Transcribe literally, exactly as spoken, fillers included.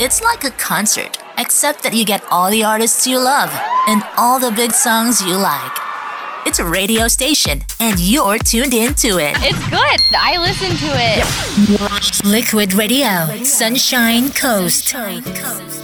It's like a concert, except that you get all the artists you love and all the big songs you like. It's a radio station, and you're tuned in to it. It's good. I listen to it. Liquid Radio, Sunshine Coast.